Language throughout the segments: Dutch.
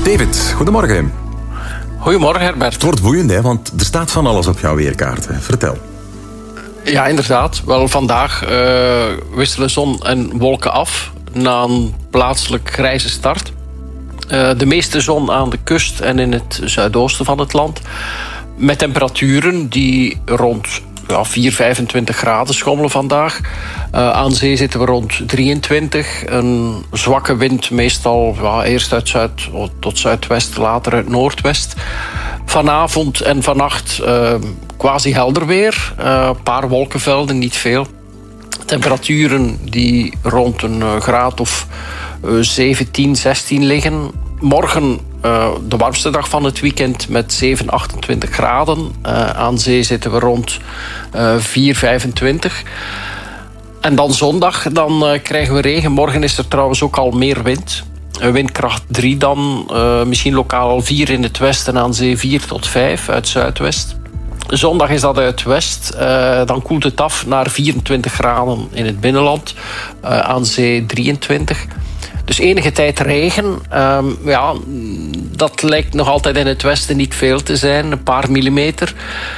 David, goedemorgen. Goedemorgen, Herbert. Het wordt boeiend, hè, want er staat van alles op jouw weerkaart. Hè. Vertel. Ja, inderdaad. Wel, vandaag wisselen zon en wolken af na een plaatselijk grijze start. De meeste zon aan de kust en in het zuidoosten van het land. Met temperaturen die rond 25 graden schommelen vandaag. Aan zee zitten we rond 23. Een zwakke wind, meestal eerst uit zuid tot zuidwest, later uit noordwest. Vanavond en vannacht quasi helder weer. Een paar wolkenvelden, niet veel. Temperaturen die rond een graad of 17, 16 liggen. Morgen de warmste dag van het weekend met 7, 28 graden. Aan zee zitten we rond 4, 25. En dan zondag dan krijgen we regen. Morgen is er trouwens ook al meer wind. Windkracht 3 dan. Misschien lokaal 4 in het westen, aan zee 4 tot 5 uit zuidwest. Zondag is dat uit west. Dan koelt het af naar 24 graden in het binnenland. Aan zee 23. Dus enige tijd regen. Dat lijkt nog altijd in het westen niet veel te zijn. Een paar millimeter.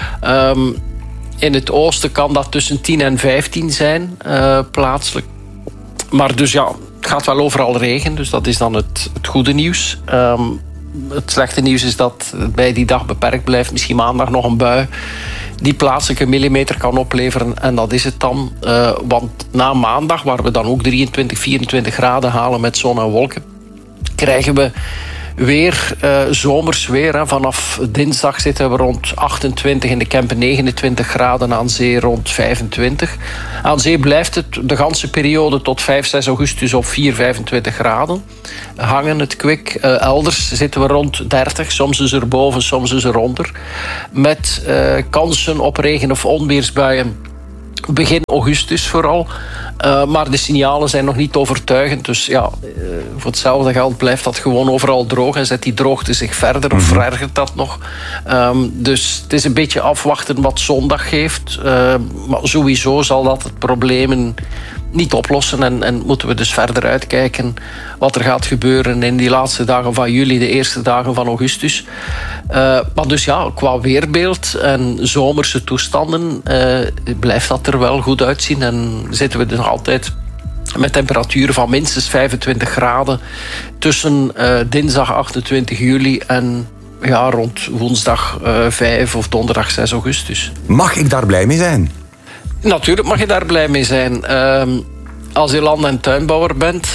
In het oosten kan dat tussen 10 en 15 zijn, plaatselijk. Maar dus ja, het gaat wel overal regen. Dus dat is dan het goede nieuws. Het slechte nieuws is dat het bij die dag beperkt blijft. Misschien maandag nog een bui die plaatselijke millimeter kan opleveren. En dat is het dan. Want na maandag, waar we dan ook 23, 24 graden halen met zon en wolken, krijgen we weer zomers weer. Hè. Vanaf dinsdag zitten we rond 28, in de Kempen 29 graden, aan zee rond 25. Aan zee blijft het de ganse periode tot 5, 6 augustus op 4, 25 graden hangen, het kwik. Elders zitten we rond 30, soms is er boven, soms is er onder. Met kansen op regen- of onweersbuien begin augustus vooral. Maar de signalen zijn nog niet overtuigend. Dus ja, voor hetzelfde geld blijft dat gewoon overal droog. En zet die droogte zich verder of verergert dat nog. Dus het is een beetje afwachten wat zondag geeft. Maar sowieso zal dat het problemen niet oplossen. En moeten we dus verder uitkijken wat er gaat gebeuren in die laatste dagen van juli, de eerste dagen van augustus. Maar dus ja, qua weerbeeld en zomerse toestanden blijft dat er wel goed uitzien. En zitten we dus altijd met temperaturen van minstens 25 graden tussen dinsdag 28 juli en rond woensdag 5 of donderdag 6 augustus. Mag ik daar blij mee zijn? Natuurlijk mag je daar blij mee zijn. Als je land- en tuinbouwer bent,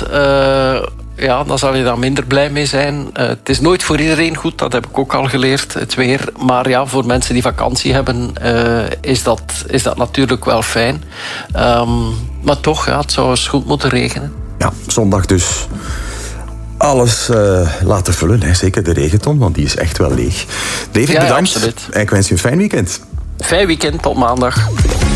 dan zal je daar minder blij mee zijn. Het is nooit voor iedereen goed, dat heb ik ook al geleerd, het weer. Maar ja, voor mensen die vakantie hebben, is dat natuurlijk wel fijn. Maar toch, het zou eens goed moeten regenen. Ja, zondag dus alles laten vullen. Hè. Zeker de regenton, want die is echt wel leeg. David, bedankt. Absoluut. En ik wens je een fijn weekend. Fijn weekend, tot maandag.